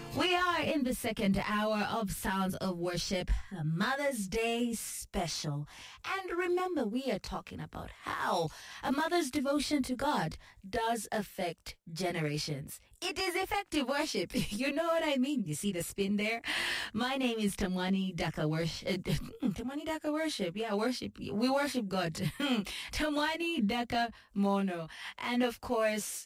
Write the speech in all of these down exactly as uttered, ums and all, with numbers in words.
We are in the second hour of Sounds of Worship, a Mother's Day special. And remember, we are talking about how a mother's devotion to God does affect generations. It is effective worship. You know what I mean? You see the spin there? My name is Tamwani Daka Worship. Tamwani Daka Worship. Yeah, worship. We worship God. Tamwani Daka Mono. And of course,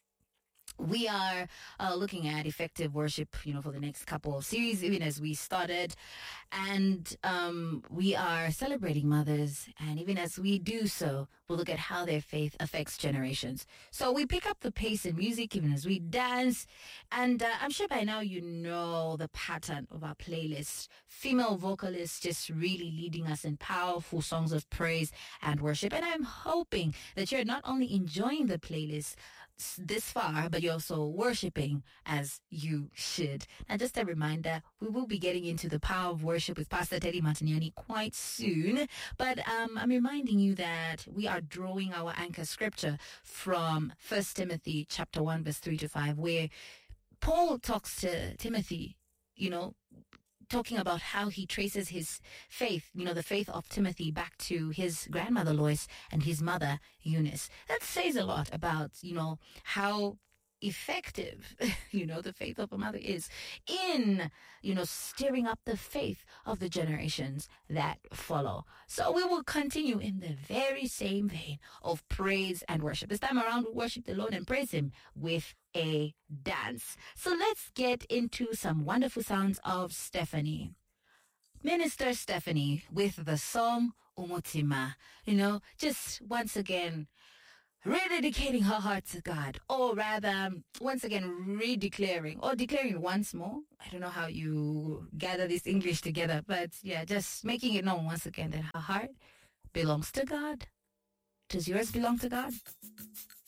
we are uh, looking at effective worship, you know, for the next couple of series, even as we started. And um, we are celebrating mothers. And even as we do so, we'll look at how their faith affects generations. So we pick up the pace in music, even as we dance. And uh, I'm sure by now you know the pattern of our playlist. Female vocalists just really leading us in powerful songs of praise and worship. And I'm hoping that you're not only enjoying the playlist this far, but you're also worshiping as you should. Now, just a reminder, we will be getting into the power of worship with Pastor Teddy Martiniani quite soon. But um, I'm reminding you that we are drawing our anchor scripture from First Timothy chapter one, verse three to five, where Paul talks to Timothy, you know, talking about how he traces his faith, you know, the faith of Timothy back to his grandmother Lois and his mother Eunice. That says a lot about, you know, how effective, you know, the faith of a mother is in, you know, stirring up the faith of the generations that follow. So we will continue in the very same vein of praise and worship. This time around, we worship the Lord and praise Him with a dance. So let's get into some wonderful sounds of Stephanie. Minister Stephanie with the song Umutima. You know, just once again, rededicating her heart to God, or rather, once again, redeclaring, or declaring once more. I don't know how you gather this English together, but yeah, just making it known once again that her heart belongs to God. Does yours belong to God?